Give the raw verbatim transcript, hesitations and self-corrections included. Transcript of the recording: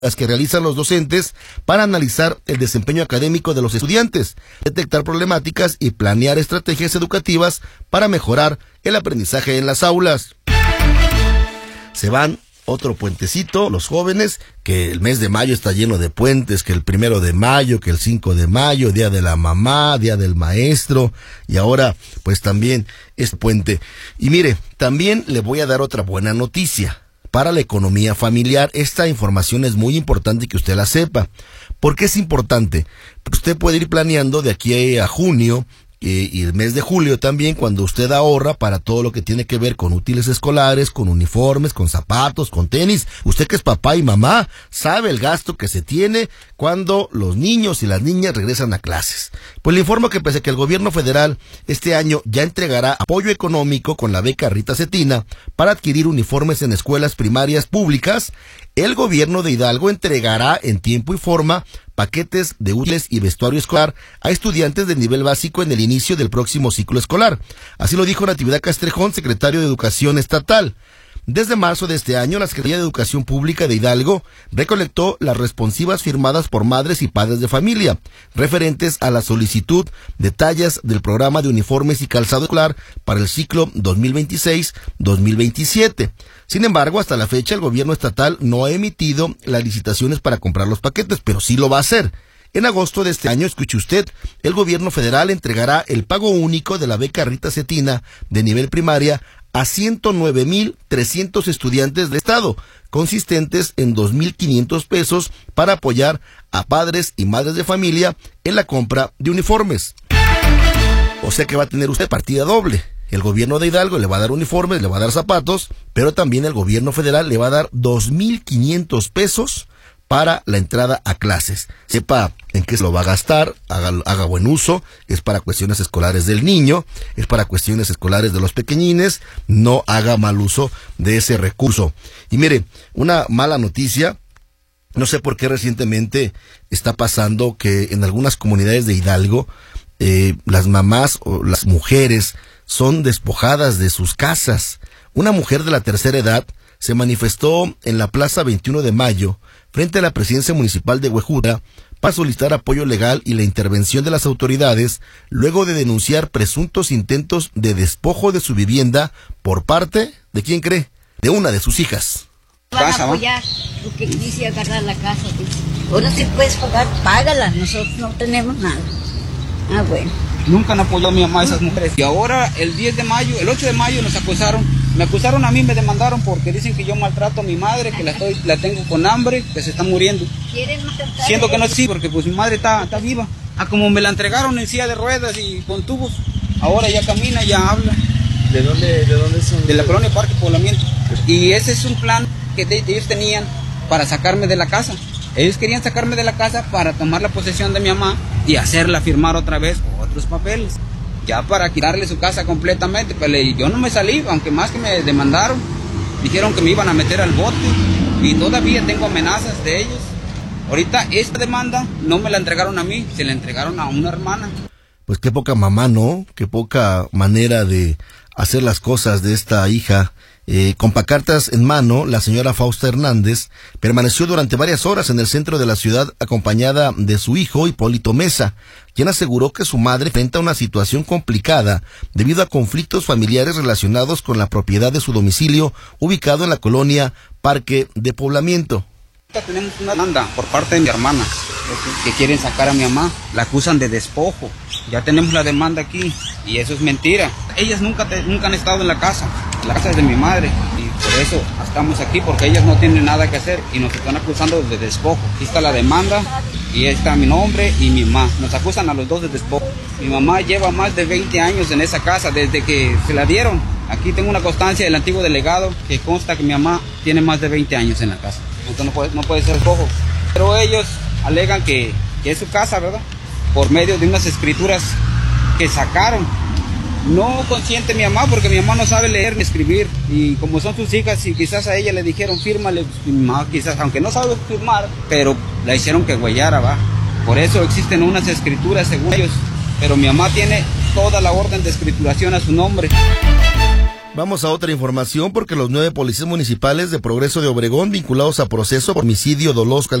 las que realizan los docentes para analizar el desempeño académico de los estudiantes, detectar problemáticas y planear estrategias educativas para mejorar el aprendizaje en las aulas. Se van otro puentecito, los jóvenes, que el mes de mayo está lleno de puentes, que el primero de mayo, que el cinco de mayo, día de la mamá, día del maestro, y ahora pues también este puente. Y mire, también le voy a dar otra buena noticia para la economía familiar. Esta información es muy importante que usted la sepa. ¿Por qué es importante? Porque usted puede ir planeando de aquí a junio eh, y el mes de julio también, cuando usted ahorra para todo lo que tiene que ver con útiles escolares, con uniformes, con zapatos, con tenis. Usted que es papá y mamá sabe el gasto que se tiene cuando los niños y las niñas regresan a clases. Pues le informo que pese a que el gobierno federal este año ya entregará apoyo económico con la beca Rita Cetina para adquirir uniformes en escuelas primarias públicas, el gobierno de Hidalgo entregará en tiempo y forma paquetes de útiles y vestuario escolar a estudiantes de nivel básico en el inicio del próximo ciclo escolar. Así lo dijo Natividad Castrejón, secretario de Educación Estatal. Desde marzo de este año, la Secretaría de Educación Pública de Hidalgo recolectó las responsivas firmadas por madres y padres de familia, referentes a la solicitud de tallas del programa de uniformes y calzado escolar para el ciclo dos mil veintiséis dos mil veintisiete. Sin embargo, hasta la fecha, el gobierno estatal no ha emitido las licitaciones para comprar los paquetes, pero sí lo va a hacer. En agosto de este año, escuche usted, el gobierno federal entregará el pago único de la beca Rita Cetina de nivel primaria a ciento nueve mil trescientos estudiantes del estado, consistentes en dos mil quinientos pesos para apoyar a padres y madres de familia en la compra de uniformes. O sea que va a tener usted partida doble. El gobierno de Hidalgo le va a dar uniformes, le va a dar zapatos, pero también el gobierno federal le va a dar dos mil quinientos pesos para la entrada a clases. Sepa en qué se lo va a gastar, haga, haga buen uso, es para cuestiones escolares del niño, es para cuestiones escolares de los pequeñines, no haga mal uso de ese recurso. Y mire, una mala noticia, no sé por qué recientemente está pasando que en algunas comunidades de Hidalgo, eh, las mamás o las mujeres son despojadas de sus casas. Una mujer de la tercera edad se manifestó en la Plaza veintiuno de mayo frente a la presidencia municipal de Huejutla para solicitar apoyo legal y la intervención de las autoridades luego de denunciar presuntos intentos de despojo de su vivienda por parte, ¿de quién cree? De una de sus hijas. Van a apoyar, porque quise agarrar la casa. Ahora si puedes pagar, págala, nosotros no tenemos nada. Ah, bueno. Nunca han apoyado a mi mamá esas mujeres. Y ahora, el diez de mayo, el ocho de mayo nos acusaron. Me acusaron a mí, me demandaron porque dicen que yo maltrato a mi madre, que la estoy, la tengo con hambre, que se está muriendo. Siento que no es así, porque pues mi madre está, está viva. Ah, como me la entregaron en silla de ruedas y con tubos, ahora ya camina, ya habla. ¿De dónde, de dónde son? De la colonia Parque Poblamiento. Y ese es un plan que de, ellos tenían para sacarme de la casa. Ellos querían sacarme de la casa para tomar la posesión de mi mamá y hacerla firmar otra vez otros papeles, ya para quitarle su casa completamente. Pero yo no me salí, aunque más que me demandaron, dijeron que me iban a meter al bote y todavía tengo amenazas de ellos. Ahorita esta demanda no me la entregaron a mí, se la entregaron a una hermana. Pues qué poca mamá, ¿no? Qué poca manera de hacer las cosas de esta hija. Eh, con pancartas en mano, la señora Fausta Hernández permaneció durante varias horas en el centro de la ciudad acompañada de su hijo Hipólito Mesa, quien aseguró que su madre enfrenta una situación complicada debido a conflictos familiares relacionados con la propiedad de su domicilio ubicado en la colonia Parque de Poblamiento. Tenemos una demanda por parte de mi hermana que quieren sacar a mi mamá, la acusan de despojo. Ya tenemos la demanda aquí y eso es mentira. Ellas nunca, te, nunca han estado en la casa, la casa es de mi madre y por eso estamos aquí, porque ellas no tienen nada que hacer y nos están acusando de despojo. Aquí está la demanda y ahí está mi nombre y mi mamá. Nos acusan a los dos de despojo. Mi mamá lleva más de veinte años en esa casa desde que se la dieron. Aquí tengo una constancia del antiguo delegado que consta que mi mamá tiene más de veinte años en la casa. Entonces no puede, no puede ser despojo. Pero ellos alegan que, que es su casa, ¿verdad? Por medio de unas escrituras que sacaron. No consiente mi mamá porque mi mamá no sabe leer ni escribir. Y como son sus hijas y quizás a ella le dijeron fírmale, mi mamá quizás, aunque no sabe firmar, pero la hicieron que huellara, va. Por eso existen unas escrituras según ellos. Pero mi mamá tiene toda la orden de escrituración a su nombre. Vamos a otra información porque los nueve policías municipales de Progreso de Obregón vinculados a proceso por homicidio doloso